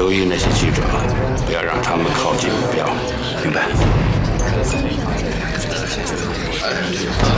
留意那些记者，不要让他们靠近目标。 明白。